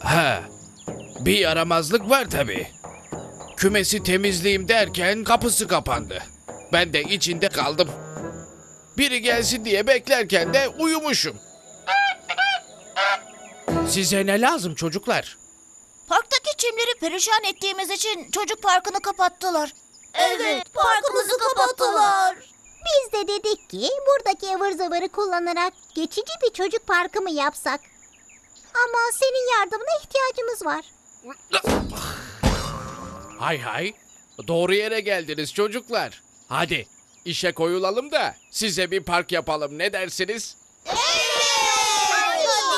Ha, bir yaramazlık var tabii. Kümesi temizleyeyim derken kapısı kapandı. Ben de içinde kaldım. Biri gelsin diye beklerken de uyumuşum. Size ne lazım çocuklar? Parktaki çimleri perişan ettiğimiz için çocuk parkını kapattılar. Evet, parkımızı kapattılar. Biz de dedik ki buradaki ıvır zıvırı kullanarak geçici bir çocuk parkı mı yapsak? Ama senin yardımına ihtiyacımız var. Hay hay, doğru yere geldiniz çocuklar. Hadi işe koyulalım da size bir park yapalım, ne dersiniz?